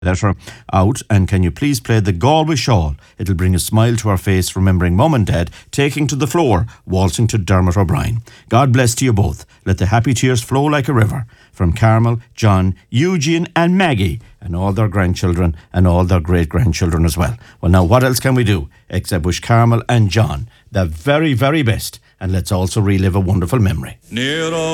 letter out, and can you please play the Galway Shawl? It'll bring a smile to our face remembering Mum and Dad taking to the floor, waltzing to Dermot O'Brien. God bless to you both. Let the happy tears flow like a river. From Carmel, John, Eugene and Maggie and all their grandchildren and all their great-grandchildren as well. Well, now what else can we do except wish Carmel and John the very, very best, and let's also relive a wonderful memory.